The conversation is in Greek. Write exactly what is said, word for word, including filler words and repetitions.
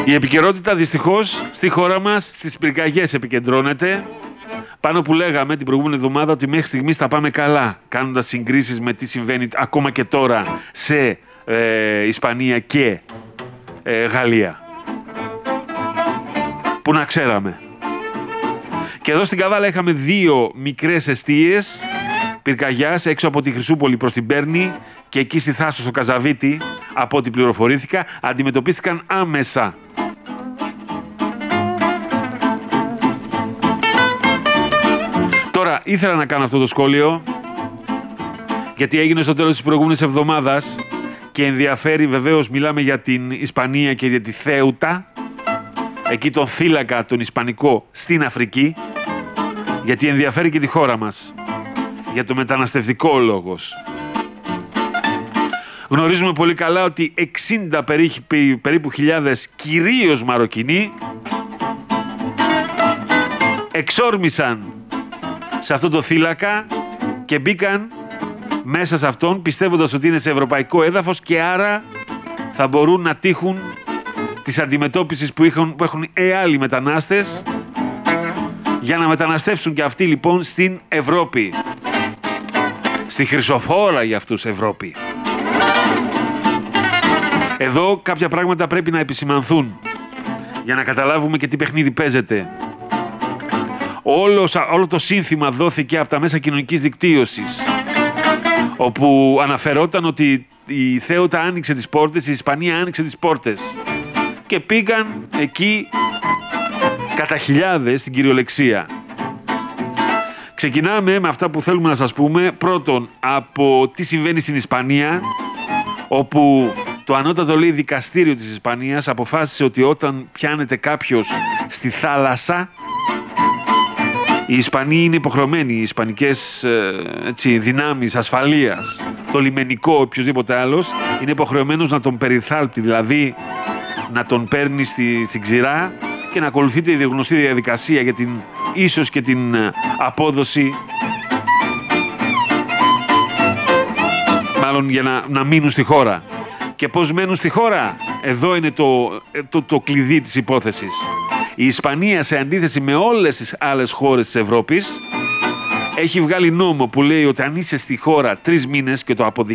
Η επικαιρότητα δυστυχώς στη χώρα μας στις πυρκαγιές επικεντρώνεται. Πάνω που λέγαμε την προηγούμενη εβδομάδα ότι μέχρι στιγμής θα πάμε καλά, κάνοντας συγκρίσεις με τι συμβαίνει ακόμα και τώρα σε ε, Ισπανία και ε, Γαλλία. Που να ξέραμε. Και εδώ στην Καβάλα είχαμε δύο μικρές εστίες πυρκαγιάς έξω από τη Χρυσούπολη προς την Πέρνη και εκεί στη Θάσο στο Καζαβίτη, από ό,τι πληροφορήθηκα, αντιμετωπίστηκαν άμεσα. Τώρα ήθελα να κάνω αυτό το σχόλιο γιατί έγινε στο τέλος της προηγούμενης εβδομάδας και ενδιαφέρει, βεβαίως μιλάμε για την Ισπανία και για τη Θέουτα, εκεί τον θύλακα τον Ισπανικό στην Αφρική, γιατί ενδιαφέρει και τη χώρα μας για το μεταναστευτικό λόγος. Γνωρίζουμε πολύ καλά ότι εξήντα περίπου χιλιάδες κυρίως Μαροκινοί εξόρμησαν σε αυτό το θύλακα και μπήκαν μέσα σε αυτόν πιστεύοντας ότι είναι σε ευρωπαϊκό έδαφος και άρα θα μπορούν να τύχουν της αντιμετώπισης που έχουν, που έχουν ε, άλλοι μετανάστες για να μεταναστεύσουν και αυτοί λοιπόν στην Ευρώπη. Στη χρυσοφόρα για αυτούς Ευρώπη. Εδώ κάποια πράγματα πρέπει να επισημανθούν για να καταλάβουμε και τι παιχνίδι παίζεται. Όλο, όλο το σύνθημα δόθηκε από τα μέσα κοινωνικής δικτύωσης, όπου αναφερόταν ότι η Θέουτα άνοιξε τις πόρτες, η Ισπανία άνοιξε τις πόρτες και πήγαν εκεί κατά χιλιάδες στην κυριολεξία. Ξεκινάμε με αυτά που θέλουμε να σας πούμε. Πρώτον, από τι συμβαίνει στην Ισπανία, όπου το ανώτατο λέει δικαστήριο της Ισπανίας αποφάσισε ότι όταν πιάνεται κάποιος στη θάλασσα, οι Ισπανοί είναι υποχρεωμένοι, οι ισπανικές έτσι, δυνάμεις ασφαλείας, το λιμενικό, οποιοδήποτε άλλος, είναι υποχρεωμένος να τον περιθάλπτει, δηλαδή να τον παίρνει στη, στην ξηρά και να ακολουθείται η γνωστή διαδικασία για την ίσως και την απόδοση, μάλλον για να, να μείνουν στη χώρα. Και πώς μένουν στη χώρα? Εδώ είναι το, το, το κλειδί της υπόθεσης. Η Ισπανία, σε αντίθεση με όλες τις άλλες χώρες της Ευρώπης, έχει βγάλει νόμο που λέει ότι αν είσαι στη χώρα τρεις μήνες και το αποδεικνύει